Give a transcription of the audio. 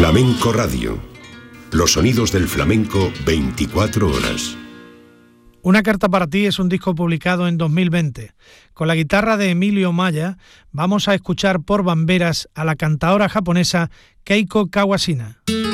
Flamenco Radio. Los sonidos del flamenco 24 horas. Una carta para ti es un disco publicado en 2020. Con la guitarra de Emilio Maya vamos a escuchar por bamberas a la cantaora japonesa Keiko Kawashina.